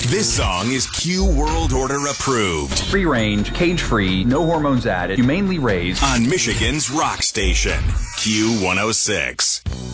This song is Q World Order approved. Free range, cage free, no hormones added, humanely raised. On Michigan's rock station, Q106.